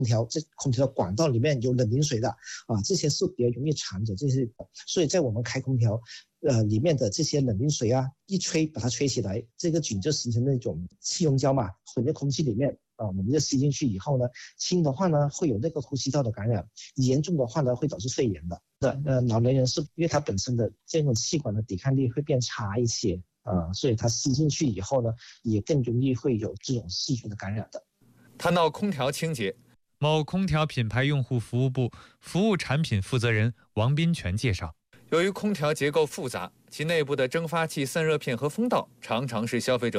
空调的管道里面有冷凝水的啊，这些是比较容易藏着这些，所以在我们开空调，里面的这些冷凝水啊，一吹把它吹起来，这个菌就形成那种气溶胶嘛，混在空气里面啊，我们就吸进去以后呢，轻的话呢会有那个呼吸道的感染，严重的话呢会导致肺炎的。老年人是因为他本身的这种气管的抵抗力会变差一些。所以它吸进去以后呢，也更容易会有这种细菌的感染的。 谈到空调清洁，某空调品牌用户服务部服务产品负责人王斌全介绍，由于空调结构复杂，其内部的蒸发器、散热片和风道常常是消费者